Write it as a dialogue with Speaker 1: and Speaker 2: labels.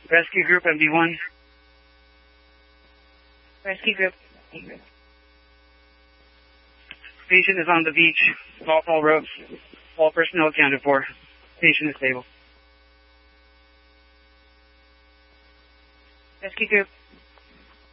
Speaker 1: Rescue Group MD1.
Speaker 2: Rescue Group.
Speaker 1: Patient is on the beach. Off all ropes. All personnel accounted for. Patient is stable.
Speaker 2: Rescue Group.